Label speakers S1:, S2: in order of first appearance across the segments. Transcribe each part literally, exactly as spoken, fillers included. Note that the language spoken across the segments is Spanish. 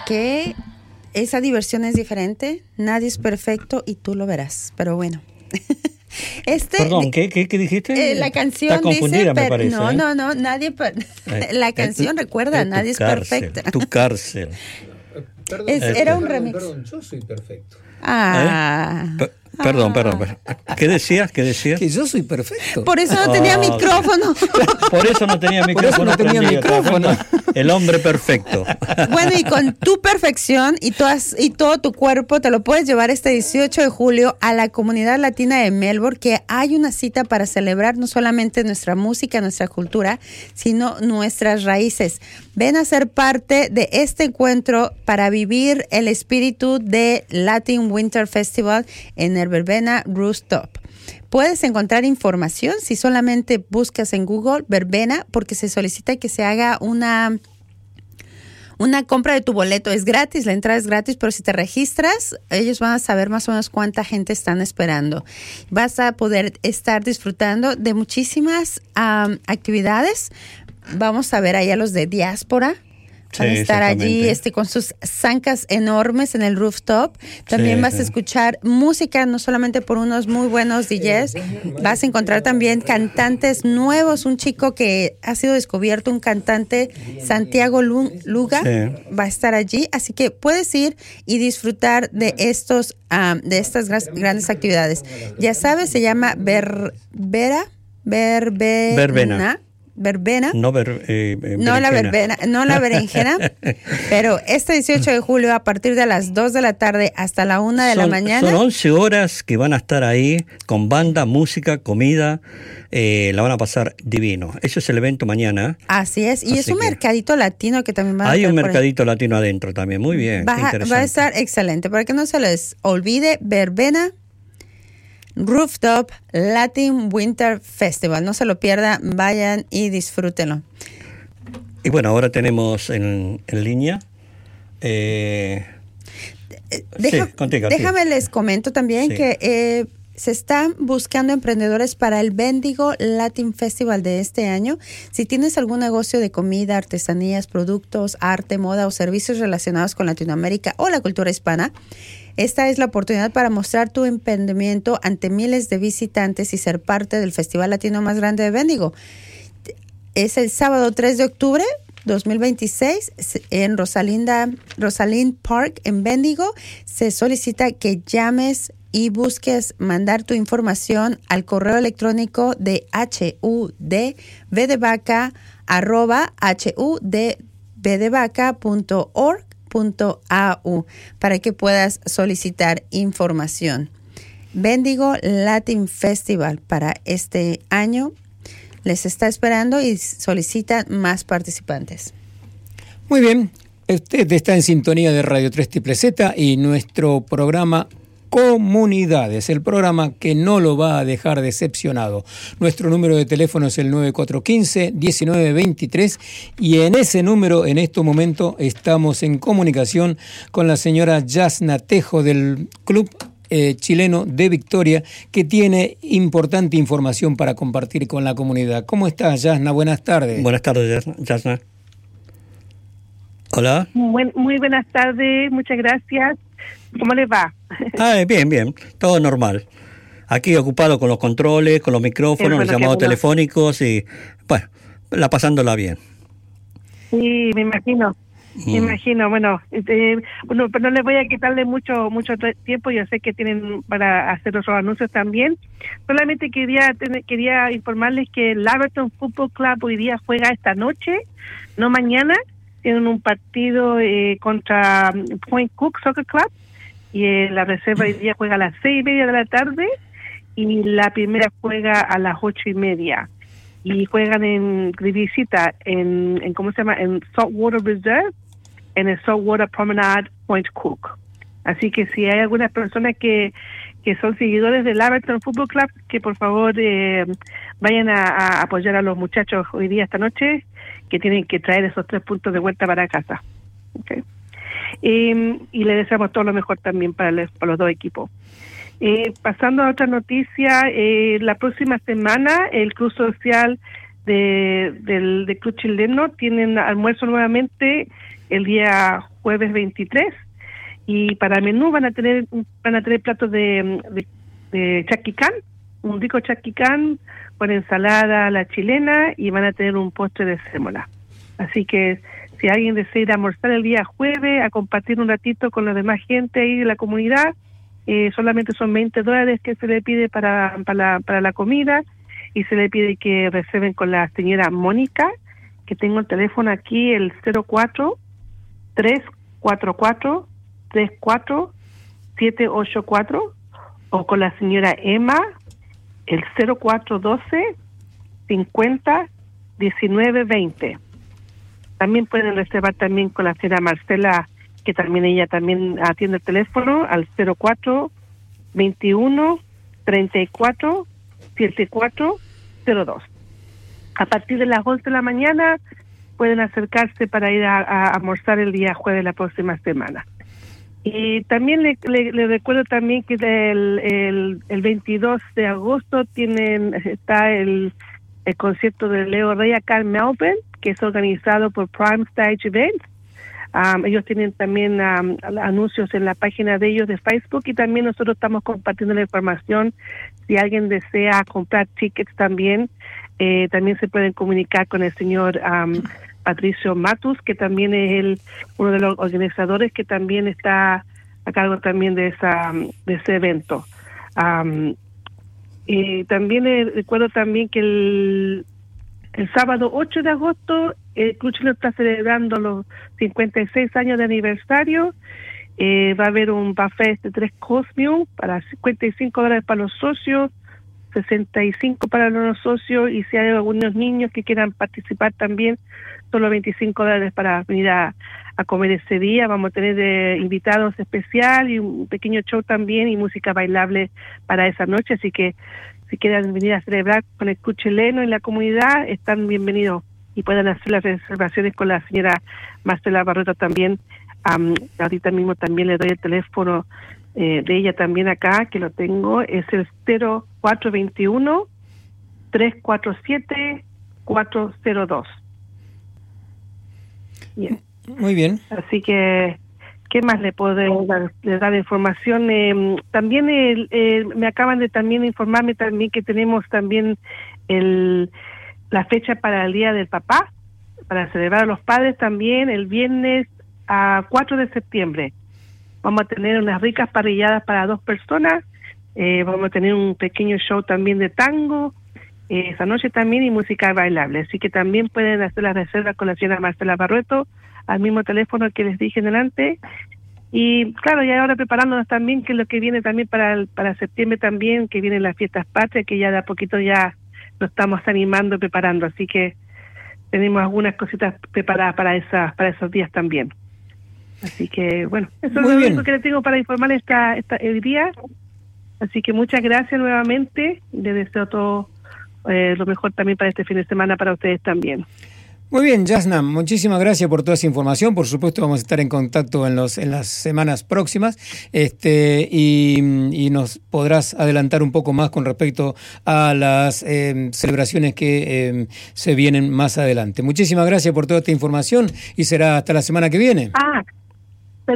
S1: que esa diversión es diferente, nadie es perfecto y tú lo verás, pero bueno. Este,
S2: Perdón, ¿qué, qué, qué dijiste?
S1: Eh, la canción
S2: Está confundida,
S1: dice,
S2: me
S1: per,
S2: parece.
S1: no,
S2: ¿eh?
S1: no, no, nadie, per,
S2: eh,
S1: la canción
S2: eh,
S1: recuerda,
S2: eh,
S1: nadie es
S2: cárcel,
S1: perfecta.
S2: Tu cárcel.
S3: Perdón,
S1: Es,
S2: eh,
S1: era un
S3: perdón,
S1: remix.
S3: Perdón, yo soy perfecto.
S1: Ah.
S2: ¿Eh? P- Perdón, perdón, perdón. ¿Qué decías? ¿Qué decías?
S3: Que yo soy perfecto.
S1: Por eso no tenía
S2: Oh,
S1: micrófono.
S2: Por eso no tenía micrófono.
S3: Por eso no tenía
S2: prendido, ¿te das
S3: micrófono.
S2: cuenta? El hombre perfecto.
S1: Bueno, y con tu perfección y, todas, y todo tu cuerpo te lo puedes llevar este dieciocho de julio a la comunidad latina de Melbourne, que hay una cita para celebrar no solamente nuestra música, nuestra cultura, sino nuestras raíces. Ven a ser parte de este encuentro para vivir el espíritu de Latin Winter Festival en el Verbena Rooftop. Puedes encontrar información si solamente buscas en Google Verbena, porque se solicita que se haga una, una compra de tu boleto. Es gratis, la entrada es gratis, pero si te registras, ellos van a saber más o menos cuánta gente están esperando. Vas a poder estar disfrutando de muchísimas um, actividades. Vamos a ver ahí a los de diáspora. Van a
S2: Sí,
S1: estar allí
S2: exactamente.
S1: este, con sus zancas enormes en el rooftop. También
S2: Sí,
S1: vas
S2: sí.
S1: a escuchar música, no solamente por unos muy buenos D Js. Vas a encontrar también cantantes nuevos. Un chico que ha sido descubierto, un cantante, Santiago Lu- Luga,
S2: Sí.
S1: va a estar allí. Así que puedes ir y disfrutar de estos, um, de estas gras- grandes actividades. Ya sabes, se llama Verbera, Verbena.
S2: Verbena.
S1: Verbena.
S2: No, ver, eh, eh,
S1: No la
S2: berenjena.
S1: verbena, no la berenjena, pero este dieciocho de julio a partir de las dos de la tarde hasta la una de
S2: son,
S1: la mañana.
S2: Son once horas que van a estar ahí con banda, música, comida. Eh, la van a pasar divino. Eso es el evento mañana.
S1: Así es, y
S2: Así
S1: es un
S2: que-
S1: mercadito latino que también va a
S2: Hay
S1: estar
S2: un
S1: por ahí.
S2: mercadito latino adentro también. Muy bien.
S1: Va,
S2: qué
S1: a-
S2: interesante.
S1: va a estar excelente, para que no se les olvide, Verbena Rooftop Latin Winter Festival. No se lo pierdan, vayan y disfrútenlo.
S2: Y bueno, ahora tenemos en, en línea. Eh,
S1: Deja-
S2: sí, contigo,
S1: déjame
S2: sí.
S1: les comento también
S2: Sí.
S1: que eh, se están buscando emprendedores para el Bendigo Latin Festival de este año. Si tienes algún negocio de comida, artesanías, productos, arte, moda o servicios relacionados con Latinoamérica o la cultura hispana, esta es la oportunidad para mostrar tu emprendimiento ante miles de visitantes y ser parte del festival latino más grande de Bendigo. Es el sábado tres de octubre dos mil veintiséis en Rosalinda, Rosalind Park en Bendigo. Se solicita que llames y busques mandar tu información al correo electrónico de hudv de vaca arroba hudvdevaca punto org punto a u para que puedas solicitar información. Bendigo Latin Festival para este año les está esperando y solicitan más participantes.
S3: Muy bien, usted está en sintonía de Radio tres Triple Z y nuestro programa Comunidades, el programa que no lo va a dejar decepcionado. Nuestro número de teléfono es el nueve cuatro uno cinco, uno nueve dos tres y en ese número, en este momento, estamos en comunicación con la señora Yasna Tejo del Club eh, Chileno de Victoria, que tiene importante información para compartir con la comunidad. ¿Cómo estás, Yasna? Buenas tardes.
S2: Buenas tardes, Yasna- Yasna. Hola.
S4: Muy, muy buenas tardes, muchas gracias. ¿Cómo les va?
S2: Ah, bien, bien. Todo normal. Aquí ocupado con los controles, con los micrófonos,
S4: Qué bueno,
S2: los llamados
S4: qué bueno.
S2: telefónicos y, bueno, la pasándola bien.
S4: Sí, me imagino. Me
S2: Mm.
S4: imagino, bueno, este, bueno, pero no les voy a quitarle mucho mucho t- tiempo, yo sé que tienen para hacer otros anuncios también. Solamente quería tener, quería informarles que el Laverton Football Club hoy día juega esta noche, no mañana, tienen un partido eh, contra Point Cook Soccer Club y eh, la reserva hoy día juega a las seis y media de la tarde y la primera juega a las ocho y media. Y juegan en de visita en, en ¿cómo se llama? En Saltwater Reserve, en el Saltwater Promenade Point Cook. Así que si hay algunas personas que, que son seguidores del Laverton Football Club, que por favor eh, vayan a, a apoyar a los muchachos hoy día, esta noche, que tienen que traer esos tres puntos de vuelta para casa. Okay. Eh, y le deseamos todo lo mejor también para, les, para los dos equipos. Eh, pasando a otra noticia, eh, la próxima semana el Club Social de, del, del Club Chileno tienen almuerzo nuevamente el día jueves veintitrés. Y para menú van a tener van a tener platos de, de, de chaquicán, un rico chaquicán con ensalada a la chilena, y van a tener un postre de sémola. Así que si alguien desea ir a almorzar el día jueves, a compartir un ratito con la demás gente ahí de la comunidad, eh, solamente son veinte dólares que se le pide para, para, la, para la comida, y se le pide que reserven con la señora Mónica, que tengo el teléfono aquí, el cero cuatro tres cuatro cuatro tres cuatro siete ocho cuatro, o con la señora Emma, el cero cuatro doce cincuenta diecinueve veinte. También pueden reservar también con la señora Marcela, que también ella también atiende el teléfono, al cero cuatro veintiuno treinta y cuatro setenta y cuatro cero dos. A partir de las once de la mañana pueden acercarse para ir a, a almorzar el día jueves de la próxima semana. Y también le, le, le recuerdo también que el, el, el veintidós de agosto tienen está el, el concierto de Leo Rey acá en Melbourne, que es organizado por Prime Stage Events. Um, ellos tienen también um, anuncios en la página de ellos de Facebook, y también nosotros estamos compartiendo la información. Si alguien desea comprar tickets también, eh, también se pueden comunicar con el señor um, Patricio Matus, que también es el uno de los organizadores, que también está a cargo también de esa de ese evento. Um, y también eh, recuerdo también que el el sábado ocho de agosto el Club Chileno está celebrando los cincuenta y seis años de aniversario. Eh, va a haber un buffet de tres cosmios para cincuenta y cinco dólares para los socios, sesenta y cinco para los no socios, y si hay algunos niños que quieran participar también, solo veinticinco dólares para venir a, a comer ese día. Vamos a tener eh, invitados especial y un pequeño show también, y música bailable para esa noche. Así que si quieren venir a celebrar con el Club Chileno en la comunidad, están bienvenidos, y pueden hacer las reservaciones con la señora Marcela Barreto también. Um, ahorita mismo también le doy el teléfono eh, de ella también acá, que lo tengo, es el cero cuatro veintiuno tres cuatro siete cuatro cero dos. Bien.
S3: Muy bien.
S4: Así que, ¿qué más le puedo dar, le dar información? Eh, también el, eh, me acaban de también informarme también que tenemos también el la fecha para el Día del Papá, para celebrar a los padres también, el viernes a cuatro de septiembre. Vamos a tener unas ricas parrilladas para dos personas, eh, vamos a tener un pequeño show también de tango, eh, esa noche también, y música bailable. Así que también pueden hacer las reservas con la señora Marcela Barreto, al mismo teléfono que les dije delante. Y claro, ya ahora preparándonos también, que es lo que viene también para el, para septiembre también, que vienen las fiestas patrias, que ya de a poquito ya nos estamos animando, preparando. Así que tenemos algunas cositas preparadas para esas, para esos días también. Así que, bueno, eso
S3: Muy
S4: es lo
S3: bien.
S4: único que les tengo para informar esta, esta, el día. Así que muchas gracias nuevamente. Les deseo todo eh, lo mejor también para este fin de semana para ustedes también.
S3: Muy bien, Jasna, muchísimas gracias por toda esa información. Por supuesto, vamos a estar en contacto en los en las semanas próximas, este y, y nos podrás adelantar un poco más con respecto a las eh, celebraciones que eh, se vienen más adelante. Muchísimas gracias por toda esta información, y será hasta la semana que viene.
S4: Ah, per-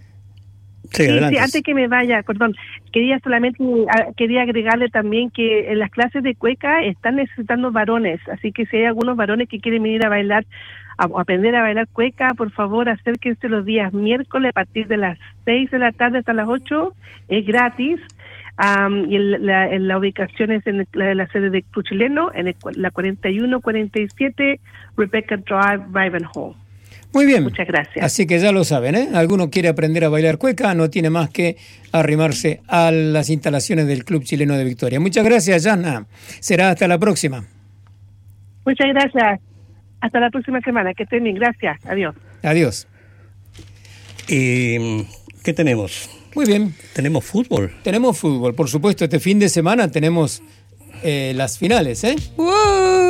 S2: Sí,
S4: Sí,
S2: adelante.
S4: sí, antes que me vaya, perdón, quería solamente a- quería agregarle también que en las clases de cueca están necesitando varones, así que si hay algunos varones que quieren venir a bailar, a, a aprender a bailar cueca, por favor acérquense los días miércoles a partir de las seis de la tarde hasta las ocho, es gratis. Um, y el, la, en la ubicación es en la, la sede de Club Chileno, en el, la cuarenta y uno cuarenta y siete Rebecca Drive, Ravenhall.
S3: Muy bien.
S4: Muchas gracias.
S3: Así que ya lo saben, ¿eh? Alguno quiere aprender a bailar cueca, no tiene más que arrimarse a las instalaciones del Club Chileno de Victoria. Muchas gracias, Jasna. Será hasta la próxima.
S4: Muchas gracias. Hasta la próxima semana. Que estén bien. Gracias. Adiós.
S3: Adiós.
S2: ¿Y qué tenemos?
S3: Muy bien.
S2: ¿Tenemos fútbol?
S3: Tenemos fútbol, por supuesto. Este fin de semana tenemos eh, las finales, ¿eh?
S1: ¡Woo!